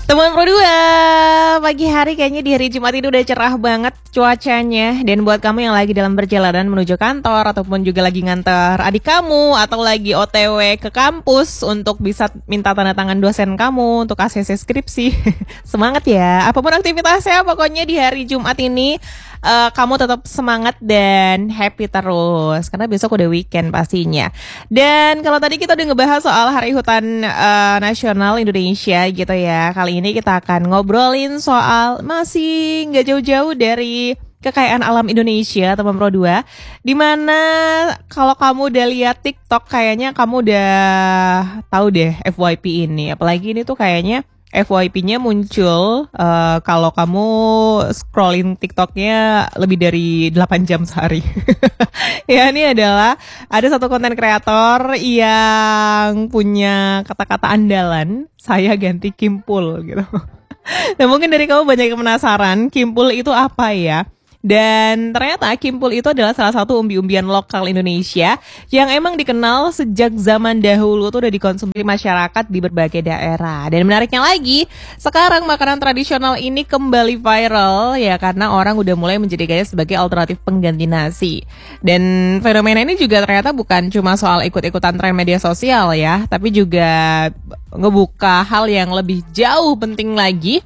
Teman Pro 2, pagi hari kayaknya di hari Jumat ini udah cerah banget cuacanya. Dan buat kamu yang lagi dalam perjalanan menuju kantor ataupun juga lagi nganter adik kamu atau lagi OTW ke kampus untuk bisa minta tanda tangan dosen kamu untuk ACC skripsi. Semangat ya, apapun aktivitasnya pokoknya di hari Jumat ini kamu tetap semangat dan happy terus karena besok udah weekend pastinya. Dan kalau tadi kita udah ngebahas soal Hari Hutan Nasional Indonesia gitu ya, kali ini kita akan ngobrolin soal masih nggak jauh-jauh dari kekayaan alam Indonesia, teman Pro 2. Dimana kalau kamu udah lihat TikTok kayaknya kamu udah tahu deh FYP ini. Apalagi ini tuh kayaknya FYP-nya muncul kalau kamu scrolling TikTok-nya lebih dari 8 jam sehari. Ya, ini adalah ada satu konten kreator yang punya kata-kata andalan, saya ganti Kimpul gitu. Nah, mungkin dari kamu banyak yang penasaran, Kimpul itu apa ya? Dan ternyata Kimpul itu adalah salah satu umbi-umbian lokal Indonesia yang emang dikenal sejak zaman dahulu tuh udah dikonsumsi masyarakat di berbagai daerah. Dan menariknya lagi, sekarang makanan tradisional ini kembali viral ya karena orang udah mulai menjadikannya sebagai alternatif pengganti nasi. Dan fenomena ini juga ternyata bukan cuma soal ikut-ikutan tren media sosial ya, tapi juga ngebuka hal yang lebih jauh penting lagi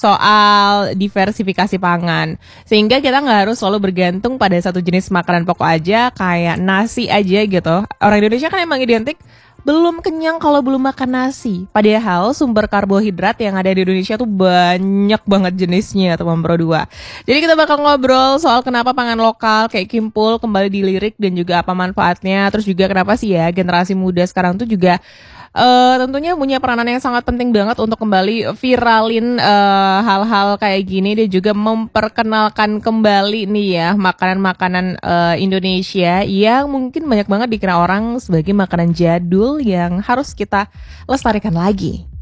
soal diversifikasi pangan. Sehingga kita nggak harus selalu bergantung pada satu jenis makanan pokok aja, kayak nasi aja gitu. Orang Indonesia kan emang identik belum kenyang kalau belum makan nasi. Padahal sumber karbohidrat yang ada di Indonesia tuh banyak banget jenisnya, teman Pro 2. Jadi kita bakal ngobrol soal kenapa pangan lokal kayak Kimpul kembali dilirik dan juga apa manfaatnya. Terus juga kenapa sih ya generasi muda sekarang tuh juga tentunya punya peranan yang sangat penting banget untuk kembali viralin hal-hal kayak gini dan juga memperkenalkan kembali nih ya makanan-makanan Indonesia yang mungkin banyak banget dikira orang sebagai makanan jadul yang harus kita lestarikan lagi.